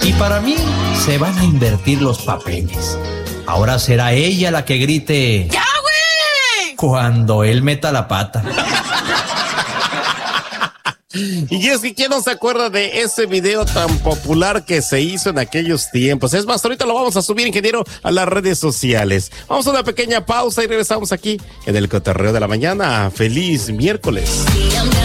Y para mí se van a invertir los papeles. Ahora será ella la que grite ¡ya, güey! Cuando él meta la pata. Y es que ¿quién no se acuerda de ese video tan popular que se hizo en aquellos tiempos? Es más, ahorita lo vamos a subir, ingeniero, a las redes sociales. Vamos a una pequeña pausa y regresamos aquí en el Cotorreo de la Mañana. ¡Feliz miércoles!